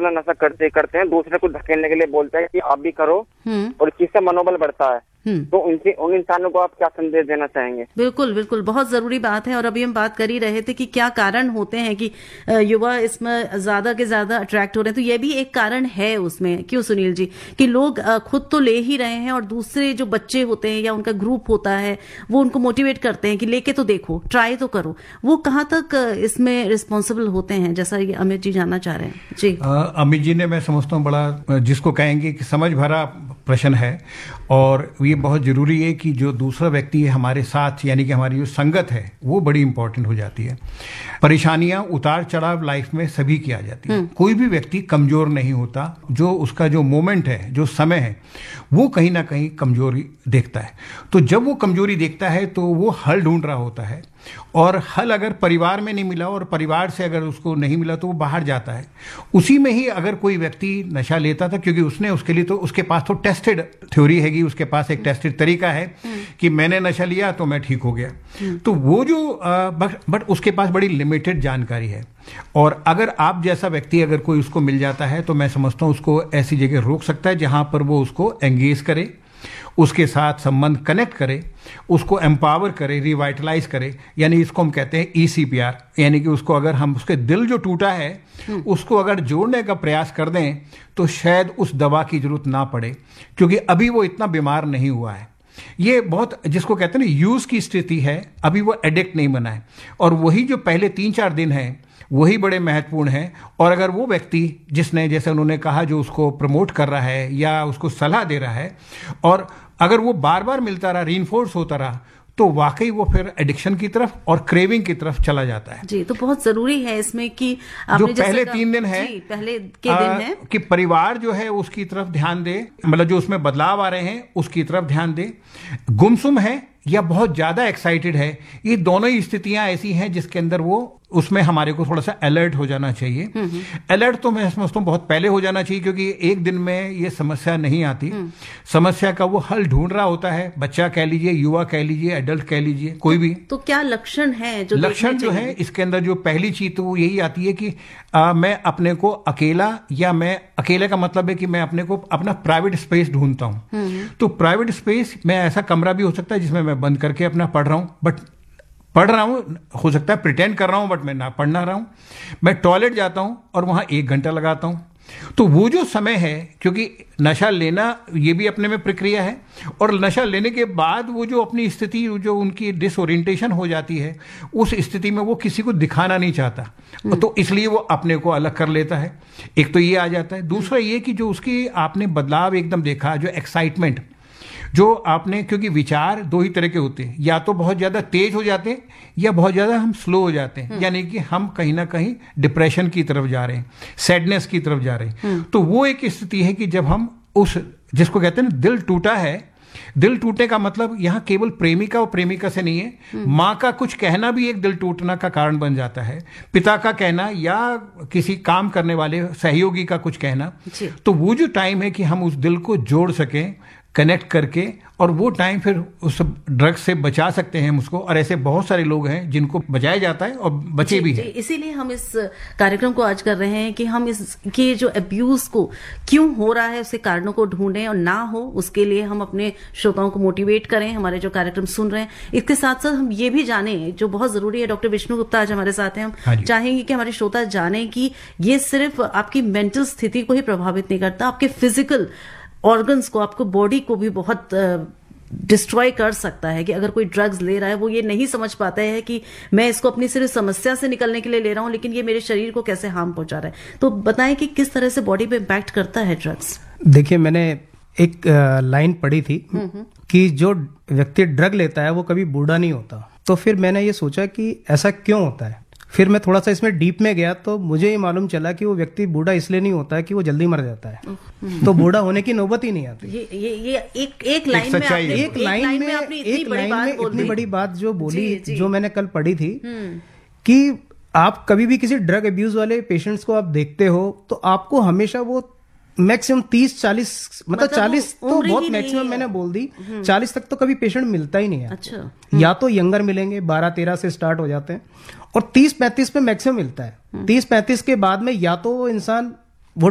अपना नशा करते करते हैं, दूसरे को धकेलने के लिए बोलते हैं कि आप भी करो, और इस चीज से मनोबल बढ़ता है। तो उन इंसानों को आप क्या संदेश देना चाहेंगे? बिल्कुल बिल्कुल, बहुत जरूरी बात है। और अभी हम बात कर ही रहे थे कि क्या कारण होते हैं कि युवा इसमें ज्यादा के ज्यादा अट्रैक्ट हो रहे हैं, तो ये भी एक कारण है उसमें। क्यों सुनील जी, कि लोग खुद तो ले ही रहे हैं और दूसरे जो बच्चे होते हैं या उनका ग्रुप होता है वो उनको मोटिवेट करते हैं कि लेके तो देखो, ट्राई तो करो। वो कहाँ तक इसमें रिस्पॉन्सिबल होते हैं, जैसा ये अमित जी जानना चाह रहे हैं। जी अमित जी ने, मैं समझता हूँ, बड़ा जिसको कहेंगे कि समझ भरा प्रश्न है। और ये बहुत जरूरी है कि जो दूसरा व्यक्ति है हमारे साथ, यानी कि हमारी जो संगत है, वो बड़ी इंपॉर्टेंट हो जाती है। परेशानियां, उतार चढ़ाव लाइफ में सभी की आ जाती है। कोई भी व्यक्ति कमजोर नहीं होता। जो उसका जो मोमेंट है, जो समय है, वो कहीं ना कहीं कमजोरी देखता है। तो जब वो कमजोरी देखता है तो वो हल ढूंढ रहा होता है, और हल अगर परिवार में नहीं मिला और परिवार से अगर उसको नहीं मिला तो वो बाहर जाता है। उसी में ही अगर कोई व्यक्ति नशा लेता था, क्योंकि उसने उसके लिए तो उसके पास तो टेस्टेड थ्योरी हैगी, उसके पास एक टेस्टेड तरीका है कि मैंने नशा लिया तो मैं ठीक हो गया। तो वो जो बट उसके पास बड़ी लिमिटेड जानकारी है। और अगर आप जैसा व्यक्ति अगर कोई उसको मिल जाता है तो मैं समझता हूँ उसको ऐसी जगह रोक सकता है जहां पर वो उसको एंगेज करे, उसके साथ संबंध कनेक्ट करे, उसको एम्पावर करे, रिवाइटलाइज करे। यानी इसको हम कहते हैं ECPR, यानी कि उसको अगर हम उसके दिल जो टूटा है उसको अगर जोड़ने का प्रयास कर दें तो शायद उस दवा की जरूरत ना पड़े, क्योंकि अभी वो इतना बीमार नहीं हुआ है। ये बहुत, जिसको कहते हैं ना, यूज की स्थिति है, अभी वो एडिक्ट नहीं बना है। और वही जो पहले 3-4 दिन है वही बड़े महत्वपूर्ण हैं। और अगर वो व्यक्ति जिसने, जैसे उन्होंने कहा, जो उसको प्रमोट कर रहा है या उसको सलाह दे रहा है, और अगर वो बार बार मिलता रहा, रीइंफोर्स होता रहा, तो वाकई वो फिर एडिक्शन की तरफ और क्रेविंग की तरफ चला जाता है। जी, तो बहुत जरूरी है इसमें कि जो पहले 3 दिन है, पहले के दिन है, कि परिवार जो है उसकी तरफ ध्यान दे, मतलब जो उसमें बदलाव आ रहे हैं उसकी तरफ ध्यान दे। गुमसुम है या बहुत ज्यादा एक्साइटेड है, ये दोनों ही स्थितियां ऐसी हैं जिसके अंदर वो, उसमें हमारे को थोड़ा सा अलर्ट हो जाना चाहिए। अलर्ट तो मैं समझता हूँ बहुत पहले हो जाना चाहिए, क्योंकि एक दिन में ये समस्या नहीं आती। समस्या का वो हल ढूंढ रहा होता है, बच्चा कह लीजिए, युवा कह लीजिए, एडल्ट कह लीजिए, कोई भी। तो क्या लक्षण है जो लक्षण जो है इसके अंदर, जो पहली चीज तो वो यही आती है कि मैं अपने को अकेला, या मैं अकेले का मतलब है कि मैं अपने को अपना प्राइवेट स्पेस ढूंढता हूं। तो प्राइवेट स्पेस में ऐसा कमरा भी हो सकता है जिसमें मैं बंद करके अपना पढ़ रहा हूं, बट पढ़ रहा हूं, हो सकता है प्रिटेंड कर रहा हूं, बट मैं ना पढ़ ना रहा हूं। मैं टॉयलेट जाता हूं और वहां 1 घंटा लगाता हूं। तो वो जो समय है, क्योंकि नशा लेना ये भी अपने में प्रक्रिया है, और नशा लेने के बाद वो जो अपनी स्थिति, जो उनकी डिसओरिएंटेशन हो जाती है, उस स्थिति में वो किसी को दिखाना नहीं चाहता, तो इसलिए वो अपने को अलग कर लेता है। एक तो ये आ जाता है। दूसरा ये कि जो उसकी आपने बदलाव एकदम देखा, जो एक्साइटमेंट जो आपने, क्योंकि विचार 2 ही तरह के होते हैं, या तो बहुत ज्यादा तेज हो जाते हैं या बहुत ज्यादा हम स्लो हो जाते हैं, यानी कि हम कहीं ना कहीं डिप्रेशन की तरफ जा रहे हैं, सैडनेस की तरफ जा रहे हैं। तो वो एक स्थिति है कि जब हम उस, जिसको कहते हैं ना, दिल टूटा है। दिल टूटने का मतलब यहां केवल प्रेमिका और प्रेमिका से नहीं है, मां का कुछ कहना भी एक दिल टूटना का कारण बन जाता है, पिता का कहना, या किसी काम करने वाले सहयोगी का कुछ कहना। तो वो जो टाइम है कि हम उस दिल को जोड़ सकें, कनेक्ट करके, और वो टाइम फिर उस ड्रग से बचा सकते हैं हम उसको। और ऐसे बहुत सारे लोग हैं जिनको बचाया जाता है और बचे भी हैं। इसीलिए हम इस कार्यक्रम को आज कर रहे हैं कि हम इसके जो अब्यूज को क्यों हो रहा है उसके कारणों को ढूंढें, और ना हो उसके लिए हम अपने श्रोताओं को मोटिवेट करें, हमारे जो कार्यक्रम सुन रहे हैं। इसके साथ साथ हम ये भी जाने, जो बहुत जरूरी है, डॉक्टर विष्णु गुप्ता आज हमारे साथ हैं, हम चाहेंगे कि हमारे श्रोता जाने कि ये सिर्फ आपकी मेंटल स्थिति को ही प्रभावित नहीं करता, आपके फिजिकल ऑर्गन्स को, आपको बॉडी को भी बहुत डिस्ट्रॉय कर सकता है। कि अगर कोई ड्रग्स ले रहा है, वो ये नहीं समझ पाता है कि मैं इसको अपनी सिर्फ समस्या से निकलने के लिए ले रहा हूं, लेकिन ये मेरे शरीर को कैसे हार्म पहुंचा रहा है। तो बताएं कि किस तरह से बॉडी पे इम्पैक्ट करता है ड्रग्स। देखिए, मैंने एक लाइन पढ़ी थी कि जो व्यक्ति ड्रग लेता है वो कभी बूढ़ा नहीं होता। तो फिर मैंने ये सोचा कि ऐसा क्यों होता है। फिर मैं थोड़ा सा इसमें डीप में गया तो मुझे ये मालूम चला कि वो व्यक्ति बूढ़ा इसलिए नहीं होता है कि वो जल्दी मर जाता है, तो बूढ़ा होने की नौबत ही नहीं आती। ये एक लाइन में आपने इतनी बड़ी बात जो बोली, जो मैंने कल पढ़ी थी कि आप कभी भी किसी ड्रग अब्यूज वाले पेशेंट्स को आप देखते हो तो आपको हमेशा वो मैक्सिमम 30-40, मतलब 40 तो बहुत मैक्सिमम मैंने बोल दी, 40 तक तो कभी पेशेंट मिलता ही नहीं है। अच्छा। या तो यंगर मिलेंगे, 12-13 से स्टार्ट हो जाते हैं, और 30-35 पे मैक्सिमम मिलता है। 30-35 के बाद में या तो वो इंसान